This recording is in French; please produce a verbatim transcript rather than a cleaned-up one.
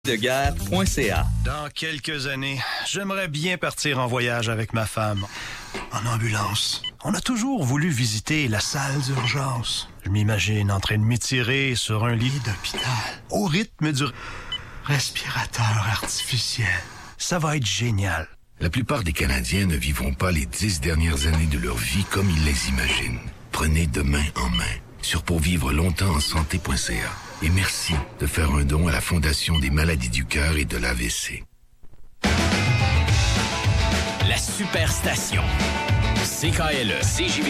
de guerre point c a. Dans quelques années, j'aimerais bien partir en voyage avec ma femme. En ambulance. On a toujours voulu visiter la salle d'urgence. Je m'imagine en train de m'étirer sur un lit d'hôpital, au rythme du respirateur artificiel. Ça va être génial. La plupart des Canadiens ne vivront pas les dix dernières années de leur vie comme ils les imaginent. Prenez de main en main sur pourvivre longtemps en santé point c a. Et merci de faire un don à la Fondation des maladies du cœur et de l'A V C. La Superstation. C K L E. C J V